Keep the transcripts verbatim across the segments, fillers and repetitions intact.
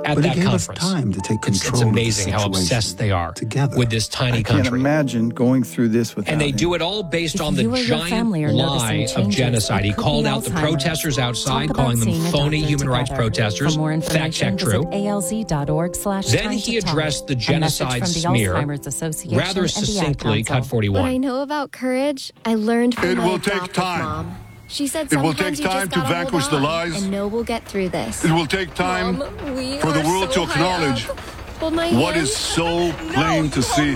at but that it gave conference. Us time to take it's, control it's amazing of the how obsessed they are together. with this tiny I can't country. imagine going through this without And they him. do it all based If on the you or your giant family are lie noticing of changes, genocide. it He could called be out the Alzheimer's. protesters outside, Talk calling about them seeing a phony doctor human rights together. protesters. For more Fact check information, true. visit A L Z dot org slash Then time he to talk. addressed the A message genocide from the smear Alzheimer's Association rather and the Ad succinctly, Council. cut forty-one. What I know about courage, I learned from It my will take adoptive time. mom. She said It will sometimes take you time just to gotta vanquish hold the on lies. and know we'll get through this. It will take time Mom, we for the are world so to high acknowledge up. Hold my what hand. is so plain to see.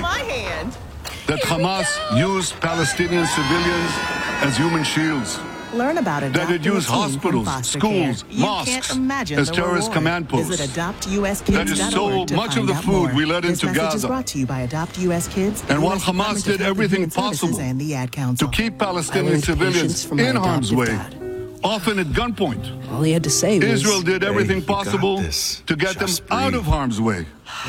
That Hamas used Palestinian civilians as human shields. Learn about That Adopt it used a Teen from hospitals, foster schools, care. You mosques can't imagine as the terrorist reward. command posts. Visit adopt U S kids That is dot so org to much of find the out food more. we let This into message Gaza. is brought to you by Adopt U S Kids, the And while U S Hamas Department did of Health and everything Human Services, possible and the Ad Council. to keep I Palestinian learned civilians patience from my in harm's adoptive way, dad. often at gunpoint. All he had to say was, Israel did everything you got possible this. to get them Just out breathe. of harm's way.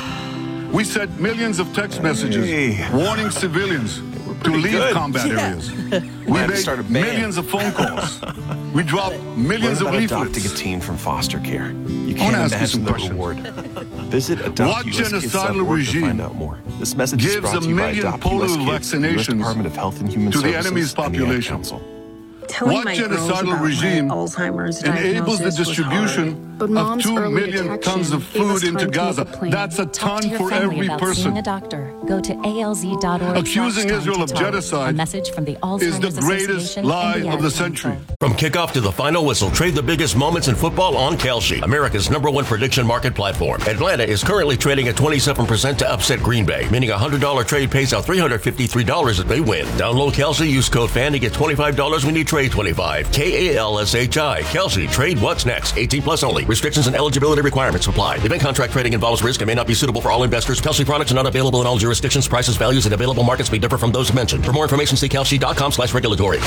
We sent millions of text messages Hey. warning civilians to pretty leave good. combat Yeah. areas. We Might have made started a band. millions of phone calls. We dropped Learn millions of about leaflets. adopting a teen from foster care. You I can't wanna ask you imagine some the questions. reward. Visit What adopt U S kids dot genocidal org to find regime out more. This message is gives brought a to you by million Adopt U S polio Kids, the U S vaccinations Department of Health and Human to the Services, enemy's and the Ad population? Council. Telling What my girls genocidal about regime my Alzheimer's enables the diagnosis was distribution hard. But of Mom's two early million detection tons of gave us food into time to make Gaza? a plan. That's a Talk ton to your for family every about person. seeing a doctor. Go to A L Z dot org Accusing slash Israel time of to talk. genocide A message from the is Alzheimer's the greatest Association lie and the of Ad the Council. century. From kickoff to the final whistle, trade the biggest moments in football on Kalshi, America's number one prediction market platform. Atlanta is currently trading at twenty-seven percent to upset Green Bay, meaning a one hundred dollars trade pays out three hundred fifty-three dollars if they win. Download Kalshi, use code FAN to get twenty-five dollars when you trade twenty-five. K A L S H I. Kalshi, trade what's next. eighteen plus only. Restrictions and eligibility requirements apply. Event contract trading involves risk and may not be suitable for all investors. Kalshi products are not available in all jurisdictions. Prices, values, and available markets may differ from those mentioned. For more information, see kalshi dot com slash regulatory.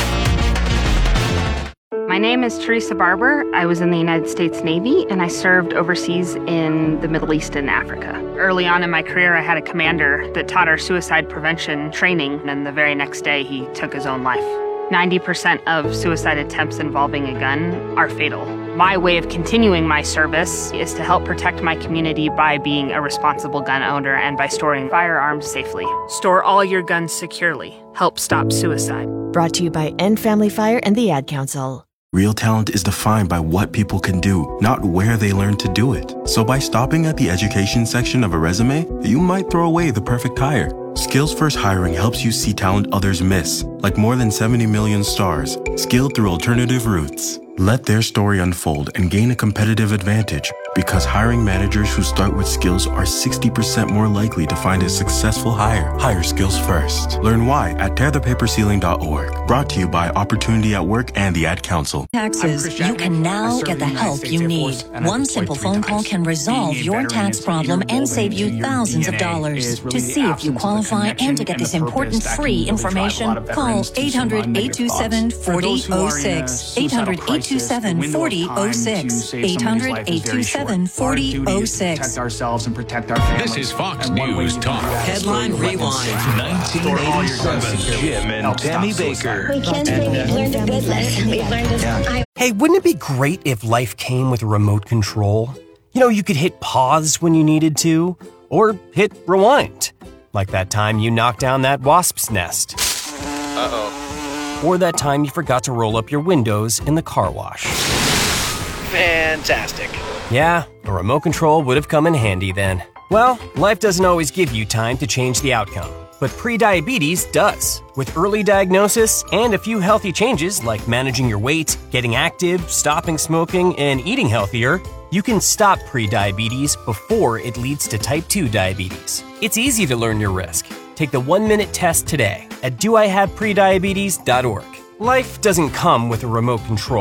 My name is Teresa Barber. I was in the United States Navy and I served overseas in the Middle East and Africa. Early on in my career, I had a commander that taught our suicide prevention training, and the very next day he took his own life. ninety percent of suicide attempts involving a gun are fatal. My way of continuing my service is to help protect my community by being a responsible gun owner and by storing firearms safely. Store all your guns securely. Help stop suicide. Brought to you by End Family Fire and the Ad Council. Real talent is defined by what people can do, not where they learn to do it. So by stopping at the education section of a resume, you might throw away the perfect hire. Skills First Hiring helps you see talent others miss, like more than seventy million stars, skilled through alternative routes. Let their story unfold and gain a competitive advantage, because hiring managers who start with skills are sixty percent more likely to find a successful hire. Hire skills first. Learn why at tear the paper ceiling dot org. Brought to you by Opportunity at Work and the Ad Council. Taxes, you can now get the help you need. One simple phone call can resolve your tax problem and save you thousands of dollars. To see if you qualify and to get this important free information, call eight hundred, eight two seven, four zero zero six. eight hundred, eight two seven, four zero zero six. eight hundred, eight two seven, four zero zero six. Protect ourselves and protect our families. This is Fox News Talk. Headline Rewind. nineteen eighty-seven. Jim and Tammy Baker. We can't say we've learned a good lesson. We've learned a yeah. Hey, wouldn't it be great if life came with a remote control? You know, you could hit pause when you needed to, or hit rewind. Like that time you knocked down that wasp's nest. Uh-oh. Or that time you forgot to roll up your windows in the car wash. Fantastic. Yeah, a remote control would have come in handy then. Well, life doesn't always give you time to change the outcome, but prediabetes does. With early diagnosis and a few healthy changes like managing your weight, getting active, stopping smoking, and eating healthier, you can stop prediabetes before it leads to type two diabetes. It's easy to learn your risk. Take the one-minute test today at do I have prediabetes dot org. Life doesn't come with a remote control.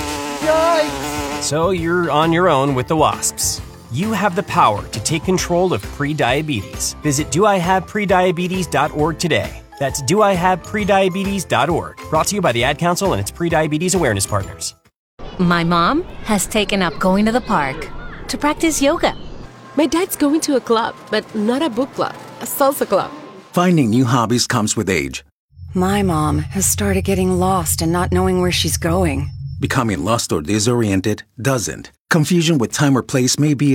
Yikes! So you're on your own with the wasps. You have the power to take control of prediabetes. Visit do I have prediabetes dot org today. That's do I have prediabetes dot org. Brought to you by the Ad Council and its Prediabetes Awareness Partners. My mom has taken up going to the park to practice yoga. My dad's going to a club, but not a book club, a salsa club. Finding new hobbies comes with age. My mom has started getting lost and not knowing where she's going. Becoming lost or disoriented doesn't. Confusion with time or place may be